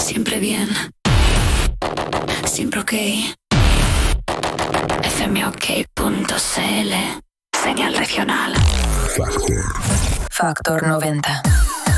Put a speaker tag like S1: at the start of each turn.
S1: Siempre bien. Siempre ok. fmok.cl. Señal regional.
S2: Factor 90.